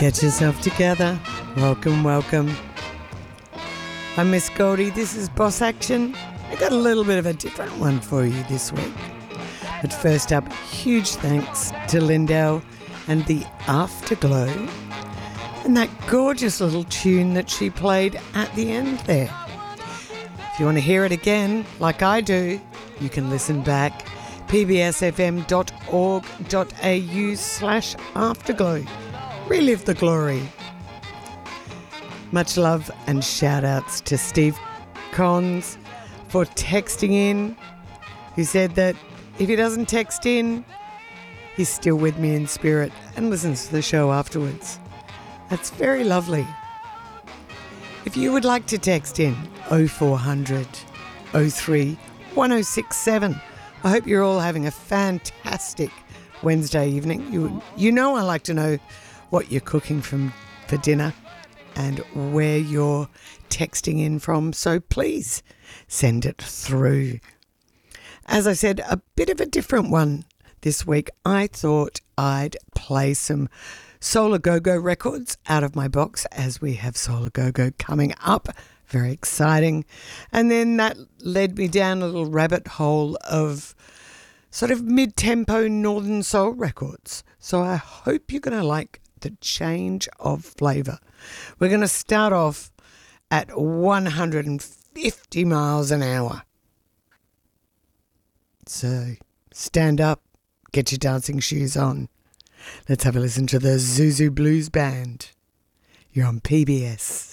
Get yourself together. Welcome, welcome. I'm Miss Goldie. This is Boss Action. I got a little bit of a different one for you this week. But first up, huge thanks to Lindell and the Afterglow and that gorgeous little tune that she played at the end there. If you want to hear it again, like I do, you can listen back. pbsfm.org.au/afterglow. Relive the glory. Much love and shout outs to Steve Cons for texting in, who said that if he doesn't text in, he's still with me in spirit and listens to the show afterwards. That's very lovely. If you would like to text in, 0400 03 1067. I hope you're all having a fantastic Wednesday evening. You know I like to know what you're cooking for dinner and where you're texting in from, so please send it through. As I said, a bit of a different one this week. I thought I'd play some Solar Go-Go records out of my box, as we have Solar Go-Go coming up. Very exciting. And then that led me down a little rabbit hole of sort of mid-tempo Northern Soul records. So I hope you're going to like the change of flavour. We're going to start off at 150 miles an hour. So stand up, get your dancing shoes on. Let's have a listen to the Zuzu Blues Band. You're on PBS.